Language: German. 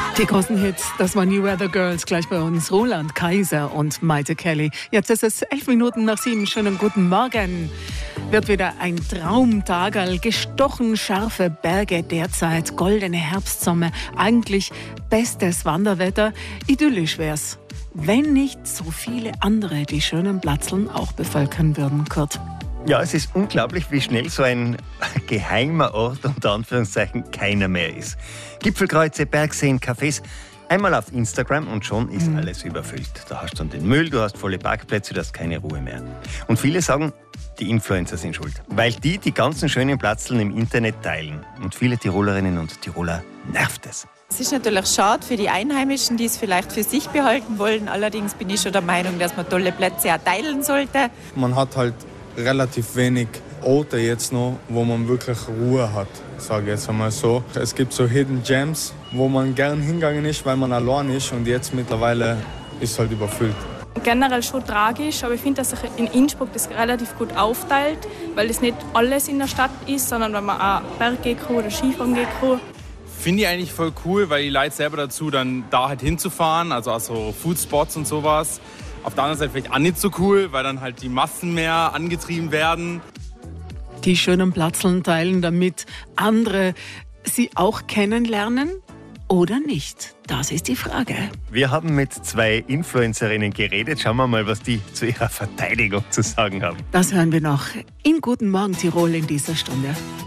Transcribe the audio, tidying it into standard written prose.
Die großen Hits, das waren die Weather Girls, gleich bei uns Roland Kaiser und Maite Kelly. Jetzt ist es 7:11. Schönen guten Morgen. Wird wieder ein Traumtagerl, gestochen scharfe Berge derzeit, goldene Herbstsommer, eigentlich bestes Wanderwetter. Idyllisch wär's, wenn nicht so viele andere die schönen Platzeln auch bevölkern würden, Kurt. Ja, es ist unglaublich, wie schnell so ein geheimer Ort unter Anführungszeichen keiner mehr ist. Gipfelkreuze, Bergseen, Cafés, einmal auf Instagram und schon ist alles überfüllt. Da hast du dann den Müll, du hast volle Parkplätze, du hast keine Ruhe mehr. Und viele sagen, die Influencer sind schuld, weil die ganzen schönen Platzeln im Internet teilen. Und viele Tirolerinnen und Tiroler nervt es. Es ist natürlich schade für die Einheimischen, die es vielleicht für sich behalten wollen. Allerdings bin ich schon der Meinung, dass man tolle Plätze auch teilen sollte. Man hat halt relativ wenig Orte jetzt noch, wo man wirklich Ruhe hat, sage ich jetzt einmal so. Es gibt so Hidden Gems, wo man gern hingegangen ist, weil man allein ist, und jetzt mittlerweile ist es halt überfüllt. Generell schon tragisch, aber ich finde, dass sich in Innsbruck das relativ gut aufteilt, weil es nicht alles in der Stadt ist, sondern wenn man auch Berg gehen kann oder Skifahren gehen kann. Finde ich eigentlich voll cool, weil die Leute selber dazu dann da halt hinzufahren, also auch so Foodspots und sowas. Auf der anderen Seite vielleicht auch nicht so cool, weil dann halt die Massen mehr angetrieben werden. Die schönen Platzeln teilen, damit andere sie auch kennenlernen oder nicht? Das ist die Frage. Wir haben mit 2 Influencerinnen geredet. Schauen wir mal, was die zu ihrer Verteidigung zu sagen haben. Das hören wir noch in Guten Morgen Tirol in dieser Stunde.